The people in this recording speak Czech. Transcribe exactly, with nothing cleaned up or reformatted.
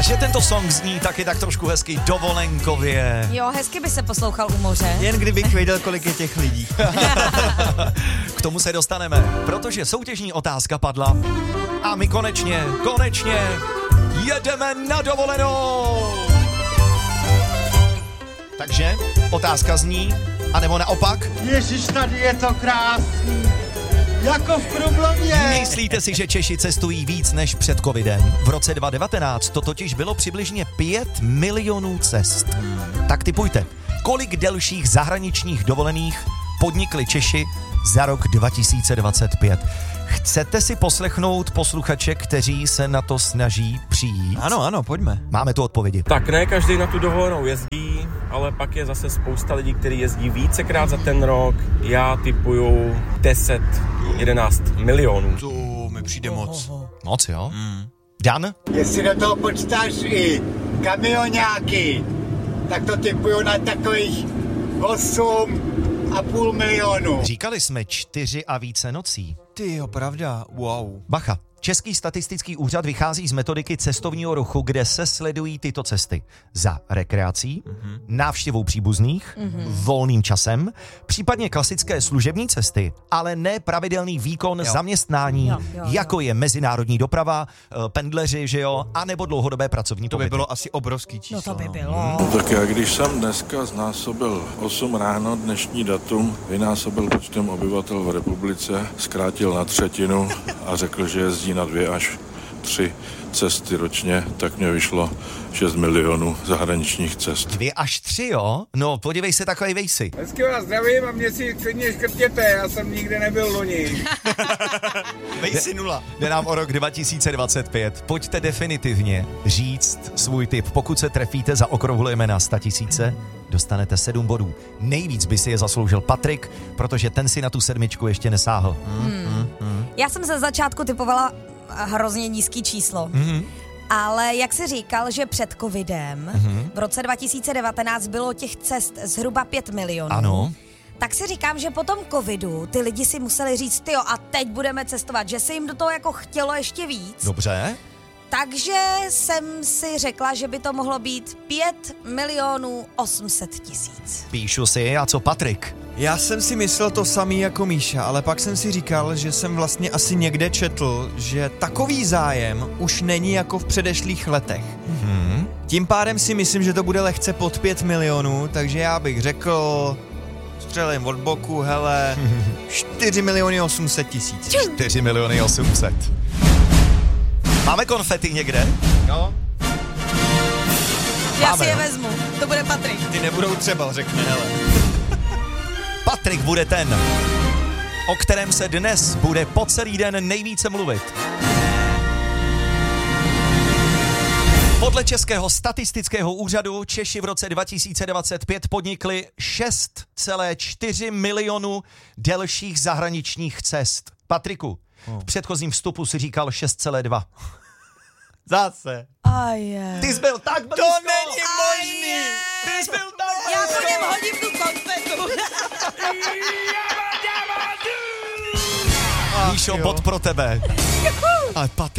že tento song zní taky tak trošku hezky dovolenkově. Jo, hezky by se poslouchal u moře. Jen kdybych věděl, kolik je těch lidí. K tomu se dostaneme, protože soutěžní otázka padla a my konečně, konečně jedeme na dovolenou. Takže otázka zní, anebo naopak. Ježiš, tady je to krásný. Jako v Krumlově. Myslíte si, že Češi cestují víc než před covidem? V roce dva tisíce devatenáct to totiž bylo přibližně pět milionů cest. Tak tipujte, kolik delších zahraničních dovolených podnikli Češi za rok dva tisíce dvacet pět? Chcete si poslechnout posluchače, kteří se na to snaží přijít? Ano, ano, pojďme. Máme tu odpovědi. Tak ne každý na tu dovolenou jezdí, ale pak je zase spousta lidí, kteří jezdí vícekrát za ten rok. Já tipuju deset, jedenáct milionů. To mi přijde moc. Moc, jo? Mm. Dan? Jestli do toho počítáš i kamionáky, tak to typuju na takových osm a půl milionu. Říkali jsme čtyři a více nocí. Ty jo, pravda, wow. Bacha. Český statistický úřad vychází z metodiky cestovního ruchu, kde se sledují tyto cesty za rekreací, mm-hmm. návštěvou příbuzných, mm-hmm. volným časem, případně klasické služební cesty, ale ne pravidelný výkon jo. zaměstnání, jo, jo, jo. jako je mezinárodní doprava, pendleři, že jo, anebo dlouhodobé pracovní To pobyty. by bylo asi obrovský číslo. No to by bylo. No, tak já když jsem dneska znásobil osm ráno dnešní datum, vynásobil počtem obyvatel v republice, zkrátil na třetinu a řekl, že jezdí na dvě až tři cesty ročně, tak mě vyšlo šest milionů zahraničních cest. Dvě až tři, jo? No, podívej se, takovej vejsi. Hezky vás zdravím a mě si klidně škrtěte, já jsem nikde nebyl loni. Vejsi nula. Jde nám o rok dva tisíce dvacet pět. Pojďte definitivně říct svůj tip. Pokud se trefíte, zaokrouhlujeme na sto tisíce, dostanete sedm bodů. Nejvíc by si je zasloužil Patrik, protože ten si na tu sedmičku ještě nesáhl. Hmm. Hmm. Hmm. Já jsem ze začátku typovala hrozně nízký číslo. Mm-hmm. Ale jak jsi říkal, že před covidem mm-hmm. v roce dva tisíce devatenáct bylo těch cest zhruba pět milionů. Ano. Tak si říkám, že po tom covidu ty lidi si museli říct, tyjo, a teď budeme cestovat, že se jim do toho jako chtělo ještě víc. Dobře. Takže jsem si řekla, že by to mohlo být pět milionů osm set tisíc. Píšu si, a co Patrik? Já jsem si myslel to samý jako Míša, ale pak jsem si říkal, že jsem vlastně asi někde četl, že takový zájem už není jako v předešlých letech. Mm-hmm. Tím pádem si myslím, že to bude lehce pod pět milionů, takže já bych řekl, střelím od boku, hele, čtyři miliony osm set tisíc. čtyři miliony osm set. Máme konfety někde? No. Já Máme, si je jo? vezmu, to bude Patrik. Ty nebudou třeba, řekne, hele. Patrik bude ten, o kterém se dnes bude po celý den nejvíce mluvit. Podle Českého statistického úřadu Češi v roce dva tisíce dvacet pět podnikli šest celá čtyři milionu delších zahraničních cest. Patriku, v předchozím vstupu si říkal šest celá dva. Zase. A je. Ty jsi byl tak blízko. To není možný. Ty jsi byl tak Já blízko. po něm hodím tu konfetu. Míšo, bod pro tebe. Ale Patrik